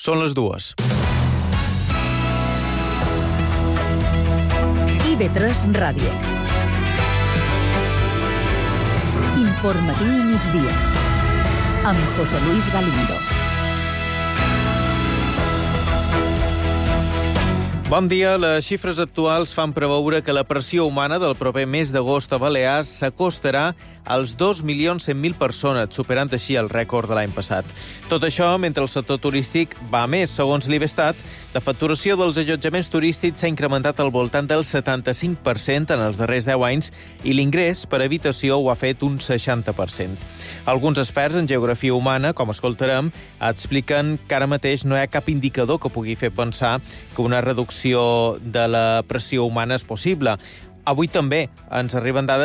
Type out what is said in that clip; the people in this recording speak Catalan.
Són les 2. IB3 Ràdio. Informatiu migdia. Amb José Luis Galindo. Bon dia. Les xifres actuals fan preveure que la pressió humana del proper mes d'agost a Balears s'acostarà als 2.100.000 persones, superant així el rècord de l'any passat. Tot això mentre el sector turístic va més. Segons l'Ibestat, la facturació dels allotjaments turístics s'ha incrementat al voltant del 75% en els darrers 10 anys i l'ingrés per habitació ho ha fet un 60%. Alguns experts en geografia humana, com escoltarem, expliquen que ara mateix no hi ha cap indicador que pugui fer pensar que una reducció de la pressió humana és possible. Avui també ens arriben dades